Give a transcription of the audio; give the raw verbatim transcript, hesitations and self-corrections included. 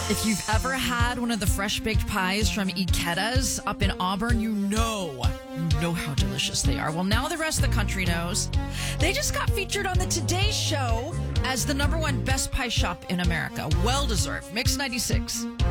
If you've ever had one of the fresh baked pies from Ikeda's up in Auburn, you know, you know how delicious they are. Well, now the rest of the country knows. They just got featured on the Today Show as the number one best pie shop in America. Well deserved. Mix ninety-six.